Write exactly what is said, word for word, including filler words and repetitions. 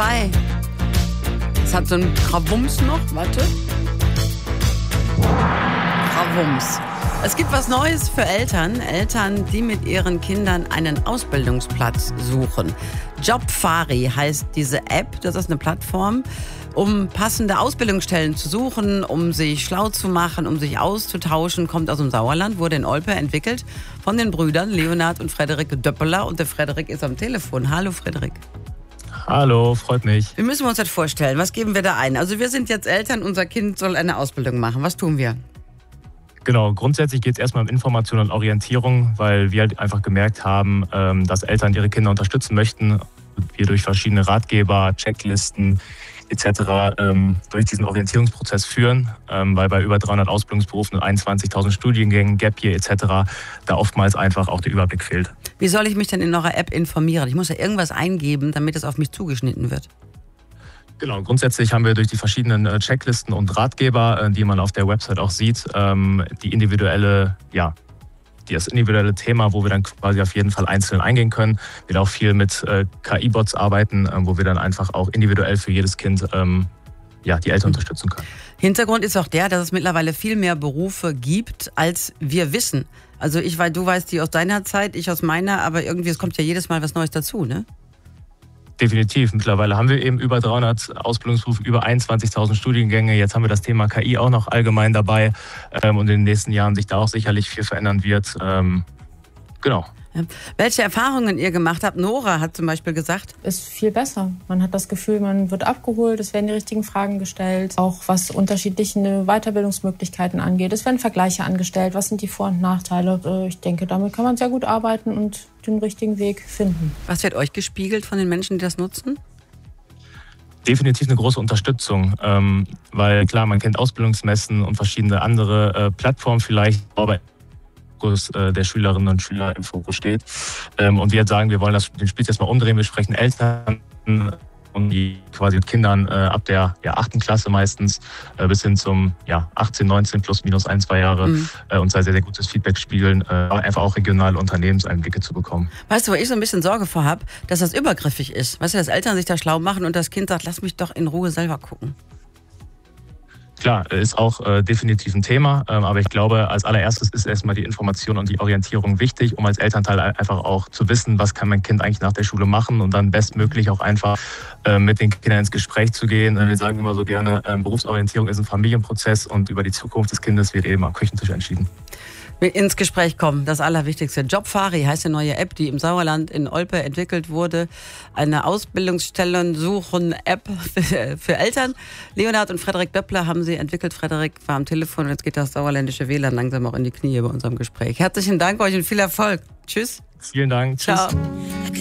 zwei. Es hat so einen Krawums noch, warte. Krawums. Es gibt was Neues für Eltern. Eltern, die mit ihren Kindern einen Ausbildungsplatz suchen. Jobfari heißt diese App. Das ist eine Plattform, um passende Ausbildungsstellen zu suchen, um sich schlau zu machen, um sich auszutauschen. Kommt aus dem Sauerland, wurde in Olpe entwickelt von den Brüdern Leonhard und Frederik Döppeler. Und der Frederik ist am Telefon. Hallo Frederik. Hallo, freut mich. Wie müssen wir uns das vorstellen? Was geben wir da ein? Also wir sind jetzt Eltern, unser Kind soll eine Ausbildung machen. Was tun wir? Genau, grundsätzlich geht es erstmal um Information und Orientierung, weil wir halt einfach gemerkt haben, dass Eltern ihre Kinder unterstützen möchten. Wir durch verschiedene Ratgeber, Checklisten et cetera ähm, durch diesen Orientierungsprozess führen, ähm, weil bei über dreihundert Ausbildungsberufen und einundzwanzigtausend Studiengängen, Gap Year et cetera da oftmals einfach auch der Überblick fehlt. Wie soll ich mich denn in eurer App informieren? Ich muss ja irgendwas eingeben, damit es auf mich zugeschnitten wird. Genau, grundsätzlich haben wir durch die verschiedenen Checklisten und Ratgeber, die man auf der Website auch sieht, die individuelle, ja, das individuelle Thema, wo wir dann quasi auf jeden Fall einzeln eingehen können. Wir auch viel mit K I-Bots arbeiten, wo wir dann einfach auch individuell für jedes Kind ja, die Eltern unterstützen können. Hintergrund ist auch der, dass es mittlerweile viel mehr Berufe gibt, als wir wissen. Also ich weiß, du weißt die aus deiner Zeit, ich aus meiner, aber irgendwie es kommt ja jedes Mal was Neues dazu, ne? Definitiv. Mittlerweile haben wir eben über dreihundert Ausbildungsberufe, über einundzwanzigtausend Studiengänge. Jetzt haben wir das Thema K I auch noch allgemein dabei ähm, und in den nächsten Jahren sich da auch sicherlich viel verändern wird. Ähm, genau. Ja. Welche Erfahrungen ihr gemacht habt? Nora hat zum Beispiel gesagt. Ist viel besser. Man hat das Gefühl, man wird abgeholt, es werden die richtigen Fragen gestellt. Auch was unterschiedliche Weiterbildungsmöglichkeiten angeht. Es werden Vergleiche angestellt. Was sind die Vor- und Nachteile? Ich denke, damit kann man sehr gut arbeiten und den richtigen Weg finden. Was wird euch gespiegelt von den Menschen, die das nutzen? Definitiv eine große Unterstützung, ähm, weil klar, man kennt Ausbildungsmessen und verschiedene andere äh, Plattformen vielleicht, aber der Schülerinnen und Schüler im Fokus steht. Und wir jetzt sagen, wir wollen das, den Spieß jetzt mal umdrehen. Wir sprechen Eltern und die quasi mit Kindern ab der ja, achten Klasse meistens bis hin zum ja, achtzehn, neunzehn plus minus ein, zwei Jahre mhm. und sei sehr, sehr gutes Feedback spiegeln, einfach auch regionale Unternehmenseinblicke zu bekommen. Weißt du, wo ich so ein bisschen Sorge vor habe, dass das übergriffig ist. Weißt du, dass Eltern sich da schlau machen und das Kind sagt, lass mich doch in Ruhe selber gucken. Klar, ist auch äh, definitiv ein Thema, ähm, aber ich glaube, als allererstes ist erstmal die Information und die Orientierung wichtig, um als Elternteil einfach auch zu wissen, was kann mein Kind eigentlich nach der Schule machen und dann bestmöglich auch einfach äh, mit den Kindern ins Gespräch zu gehen. Wir sagen immer so gerne, äh, Berufsorientierung ist ein Familienprozess und über die Zukunft des Kindes wird eben am Küchentisch entschieden. Ins Gespräch kommen, das Allerwichtigste. Jobfari heißt eine neue App, die im Sauerland in Olpe entwickelt wurde. Eine Ausbildungsstellen-Suchen-App für, für Eltern. Leonhard und Frederik Döppler haben sie entwickelt. Frederik war am Telefon und jetzt geht das sauerländische W L A N langsam auch in die Knie bei unserem Gespräch. Herzlichen Dank euch und viel Erfolg. Tschüss. Vielen Dank. Ciao. Tschüss.